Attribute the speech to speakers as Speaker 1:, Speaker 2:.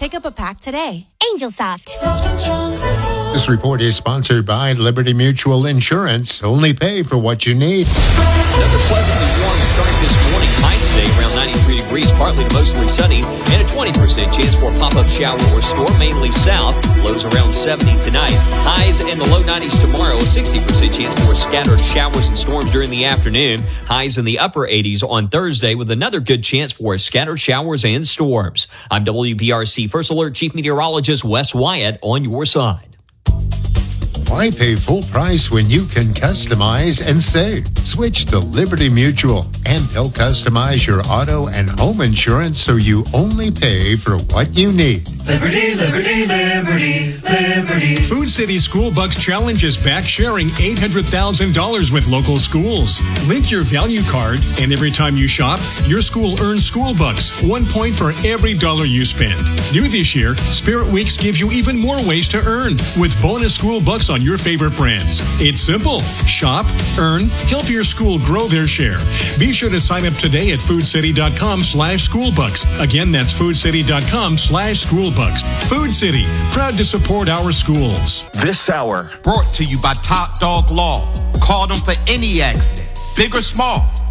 Speaker 1: Pick up a pack today.
Speaker 2: Angel Soft.
Speaker 3: This report is sponsored by Liberty Mutual Insurance. Only pay for what you need.
Speaker 4: Another pleasantly warm start this morning. Highs today around 93 degrees, partly to mostly sunny, and a 20% chance for a pop-up shower or storm, mainly south. Lows around 70 tonight. Highs in the low 90s tomorrow. A 60% chance for scattered showers and storms during the afternoon. Highs in the upper 80s on Thursday with another good chance for scattered showers and storms. I'm WBRC First Alert Chief Meteorologist Wes Wyatt on your side.
Speaker 3: Why pay full price when you can customize and save? Switch to Liberty Mutual, and they'll customize your auto and home insurance so you only pay for what you need.
Speaker 5: Liberty, liberty, liberty, liberty.
Speaker 6: Food City School Bucks Challenge is back, sharing $800,000 with local schools. Link your value card, and every time you shop, your school earns school bucks. 1 point for every dollar you spend. New this year, Spirit Weeks gives you even more ways to earn with bonus school bucks on your favorite brands. It's simple. Shop, earn, help your school grow their share. Be sure to sign up today at foodcity.com/schoolbucks. Again, that's foodcity.com/schoolbucks. Food City, proud to support our schools.
Speaker 7: This hour brought to you by Top Dog Law. Call them for any accident, big or small.